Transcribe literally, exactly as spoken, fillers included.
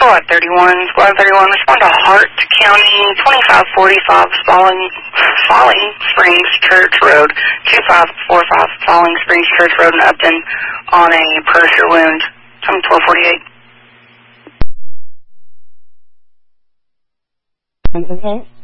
Squad thirty-one, Squad thirty-one, respond to Hart County, twenty-five forty-five, Falling, Falling Springs Church Road, two five four five, Falling Springs Church Road in Upton, on a pressure wound. I'm twelve forty-eight. And, and, and